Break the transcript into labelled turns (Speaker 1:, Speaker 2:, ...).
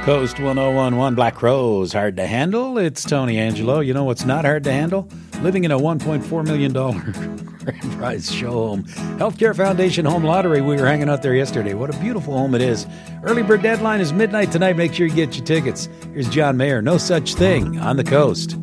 Speaker 1: Coast 1011 Black Crowes, hard to handle. It's Tony Angelo. You know what's not hard to handle? Living in a $1.4 million grand prize show home. Healthcare Foundation Home Lottery. We were hanging out there yesterday. What a beautiful home it is. Early bird deadline is midnight tonight. Make sure you get your tickets. Here's John Mayer. No such thing on the coast.